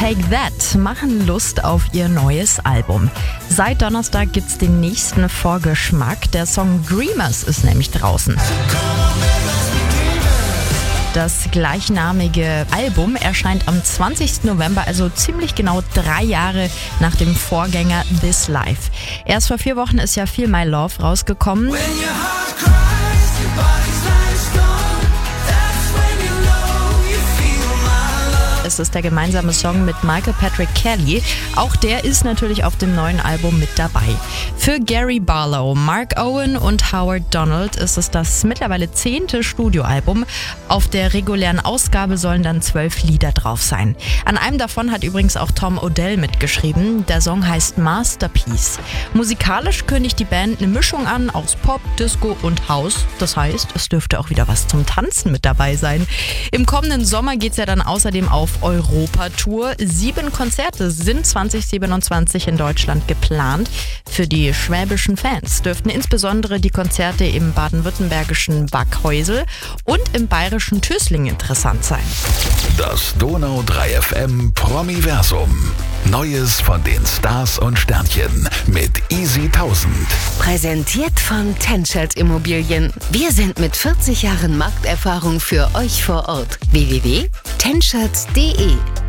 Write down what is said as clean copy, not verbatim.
Take That machen Lust auf ihr neues Album. Seit Donnerstag gibt's den nächsten Vorgeschmack. Der Song Dreamers ist nämlich draußen. Das gleichnamige Album erscheint am 20. November, also ziemlich genau 3 Jahre nach dem Vorgänger This Life. Erst vor 4 Wochen ist ja Feel My Love rausgekommen. Es ist der gemeinsame Song mit Michael Patrick Kelly. Auch der ist natürlich auf dem neuen Album mit dabei. Für Gary Barlow, Mark Owen und Howard Donald ist es das mittlerweile 10. Studioalbum. Auf der regulären Ausgabe sollen dann 12 Lieder drauf sein. An einem davon hat übrigens auch Tom Odell mitgeschrieben. Der Song heißt Masterpiece. Musikalisch kündigt die Band eine Mischung an aus Pop, Disco und House. Das heißt, es dürfte auch wieder was zum Tanzen mit dabei sein. Im kommenden Sommer geht es ja dann außerdem auf Europatour. 7 Konzerte sind 2027 in Deutschland geplant. Für die schwäbischen Fans dürften insbesondere die Konzerte im baden-württembergischen Backhäusel und im bayerischen Tösling interessant sein. Das Donau 3 FM Promiversum. Neues von den Stars und Sternchen mit Easy 1000. Präsentiert von Tenschert Immobilien. Wir sind mit 40 Jahren Markterfahrung für euch vor Ort. www.tenschert.de